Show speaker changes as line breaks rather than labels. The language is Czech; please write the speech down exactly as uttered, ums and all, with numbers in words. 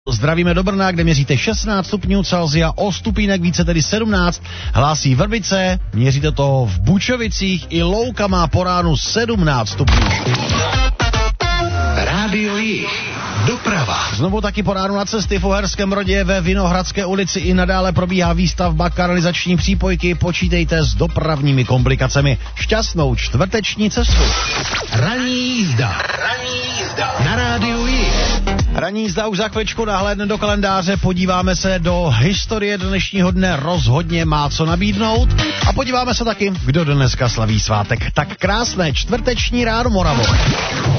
Zdravíme do Brna, kde měříte šestnáct stupňů Celsia, o stupínek více, tedy sedmnáct, hlásí Vrbice, měříte to v Bučovicích, i Louka má po ránu sedmnáct stupňů.
Rádio Jich. Doprava.
Znovu taky po ránu na cesty v Uherském Brodě ve Vinohradské ulici i nadále probíhá výstavba kanalizační přípojky, počítejte s dopravními komplikacemi. Šťastnou čtvrteční cestu.
Ranní jízda. Ranní jízda. Na Rádiu Jich.
Ranní jízda už za chvíličku nahlédne do kalendáře, podíváme se do historie dnešního dne, rozhodně má co nabídnout a podíváme se taky, kdo dneska slaví svátek. Tak krásné čtvrteční ráno, Moravo.